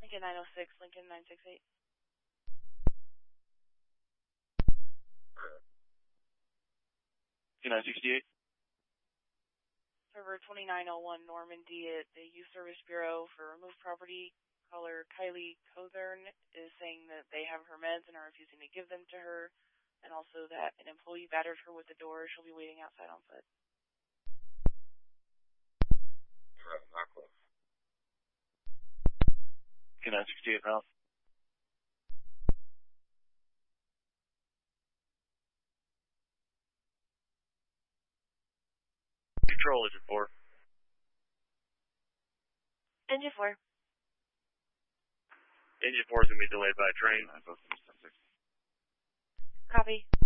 Lincoln 906, Lincoln 968. Lincoln 968. Server 2901 Normandy at the Youth Service Bureau for removed property. Caller Kylie Cothern is saying that they have her meds and are refusing to give them to her, and also that an employee battered her with the door. She'll be waiting outside on foot. Lincoln 968 now. Control, Engine 4. Engine 4. Engine 4 is going to be delayed by a train. Copy.